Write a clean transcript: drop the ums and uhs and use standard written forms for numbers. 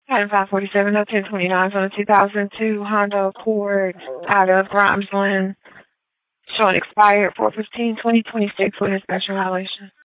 Item 547, 1029 from the 2002 Honda Accord out of Grimesland, showing expired 4/15/2026 with inspection violation.